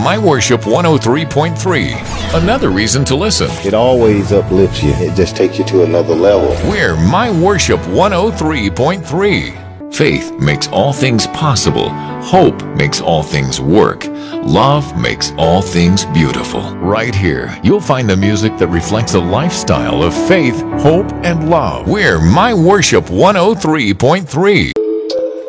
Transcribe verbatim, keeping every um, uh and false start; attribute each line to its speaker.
Speaker 1: My Worship one oh three point three. Another reason to listen.
Speaker 2: It always uplifts you. It just takes you to another level.
Speaker 1: We're My Worship one oh three point three. Faith makes all things possible. Hope makes all things work. Love makes all things beautiful. Right here, you'll find the music that reflects a lifestyle of faith, hope, and love. We're My Worship one oh three point three.